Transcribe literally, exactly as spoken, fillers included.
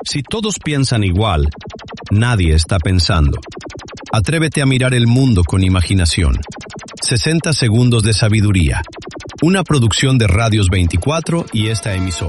Si todos piensan igual, nadie está pensando. Atrévete a mirar el mundo con imaginación. sesenta segundos de sabiduría. Una producción de Radios veinticuatro y esta emisora.